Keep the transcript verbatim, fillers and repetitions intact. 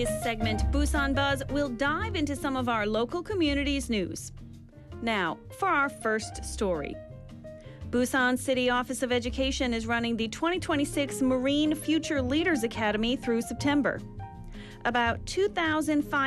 This segment, Busan Buzz, will dive into some of our local communities' news. Now, for our first story. Busan City Office of Education is running the twenty twenty-six Marine Future Leaders Academy through September. About two thousand five hundred